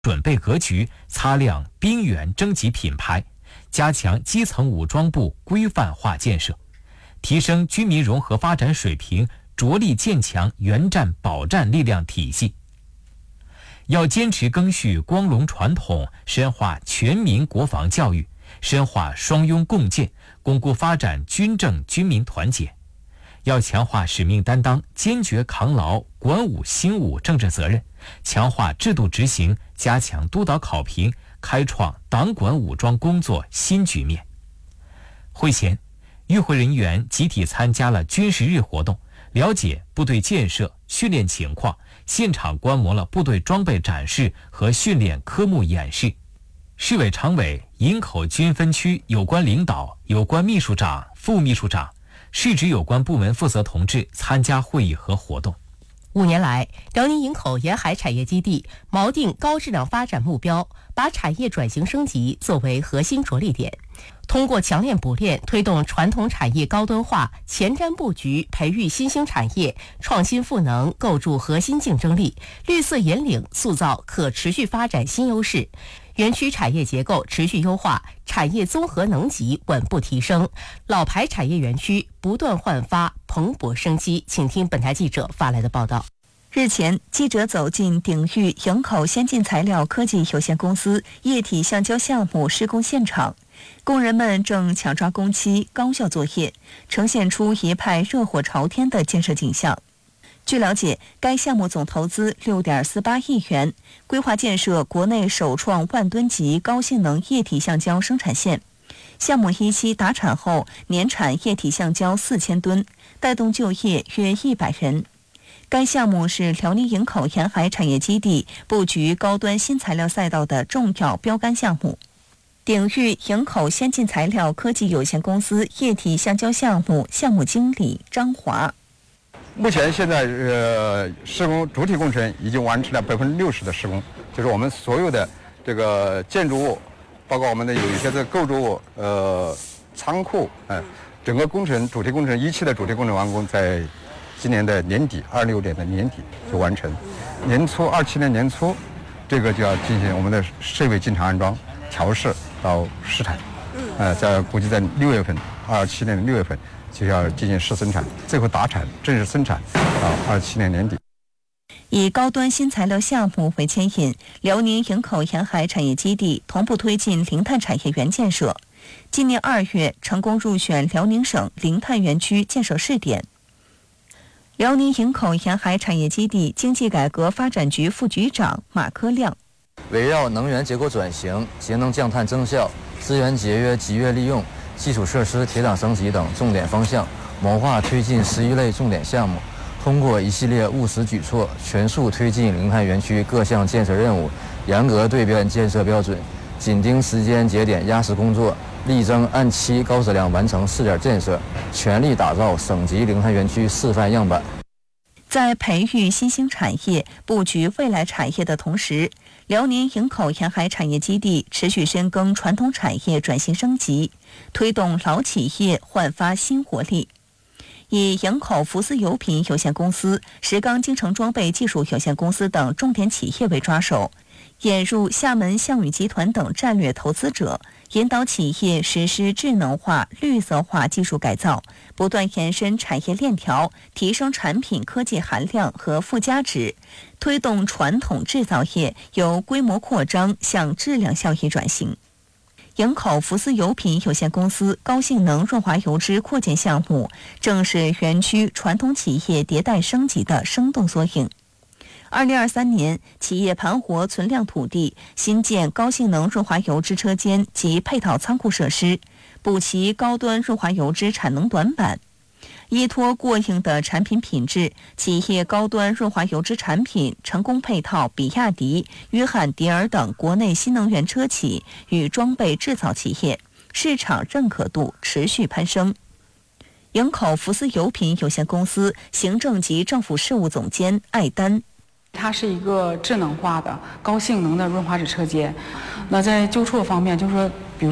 准备格局，擦亮兵员征集品牌，加强基层武装部规范化建设，提升军民融合发展水平，着力建强原战保战力量体系。要坚持赓续光荣传统，深化全民国防教育，深化双拥共建，巩固发展军政军民团结。要强化使命担当，坚决扛牢管武兴武政治责任，强化制度执行，加强督导考评，开创党管武装工作新局面。会前，与会人员集体参加了军事日活动，了解部队建设、训练情况，现场观摩了部队装备展示和训练科目演示。市委常委、营口军分区有关领导、有关秘书长、副秘书长、市直有关部门负责同志参加会议和活动。 5年来，辽宁营口沿海产业基地锚定高质量发展目标，把产业转型升级作为核心着力点，通过强链补链推动传统产业高端化，前瞻布局培育新兴产业，创新赋能构筑核心竞争力，绿色引领塑造可持续发展新优势。园区产业结构持续优化，产业综合能级稳步提升，老牌产业园区不断焕发蓬勃生机。请听本台记者发来的报道。 日前，记者走进鼎裕营口先进材料科技有限公司液体橡胶项目施工现场，工人们正抢抓工期，高效作业，呈现出一派热火朝天的建设景象。据了解，该项目总投资6.48亿元，规划建设国内首创万吨级高性能液体橡胶生产线。项目一期达产后，年产液体橡胶4000吨，带动就业约100人。该项目是辽宁营口沿海产业基地布局高端新材料赛道的重要标杆项目。鼎裕营口先进材料科技有限公司液体橡胶项目项目经理张华。 目前现在施工主体工程已经完成了60%的施工，就是我们所有的这个建筑物，包括我们的有一些的构筑物、仓库，整个工程主体工程一期的主体工程完工在今年的年底，26年的年底就完成。27年年初，这个就要进行我们的设备进场安装、调试到试产，估计在6月份，27年的6月份。就要进行试生产，最后达产正式生产到27年年底。 以高端新材料项目为牵引，辽宁营口沿海产业基地同步推进零碳产业园建设。今年2月成功入选辽宁省零碳园区建设试点。辽宁营口沿海产业基地经济改革发展局副局长马科亮， 围绕能源结构转型、节能降碳增效、资源节约集约利用、基础设施铁档升级等重点方向，谋划推进11类重点项目，通过一系列务实举措，全速推进零碳园区各项建设任务，严格对标建设标准，紧盯时间节点压实工作，力争按期高质量完成试点建设，全力打造省级零碳园区示范样板。 在培育新兴产业、布局未来产业的同时，辽宁营口沿海产业基地持续深耕传统产业转型升级，推动老企业焕发新活力。以营口福斯油品有限公司、石钢精诚装备技术有限公司等重点企业为抓手，引入厦门项宇集团等战略投资者，引导企业实施智能化、绿色化技术改造，不断延伸产业链条，提升产品科技含量和附加值，推动传统制造业由规模扩张向质量效益转型。营口福斯油品有限公司高性能润滑油脂扩建项目，正是园区传统企业迭代升级的生动缩影。2023年，企业盘活存量土地，新建高性能润滑油脂车间及配套仓库设施，补齐高端润滑油脂产能短板。依托过硬的产品品质，企业高端润滑油脂产品成功配套比亚迪、约翰迪尔等国内新能源车企与装备制造企业，市场认可度持续攀升。营口福斯油品有限公司行政及政府事务总监艾丹， 它是一个智能化的高性能的润滑脂车间。那在纠错方面，就是说，比如说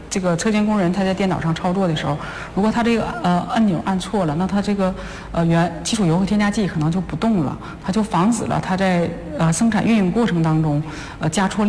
这个车间工人他在电脑上操作的时候，如果他这个按钮按错了，那他这个基础油和添加剂可能就不动了，它就防止了他在生产运营过程当中加错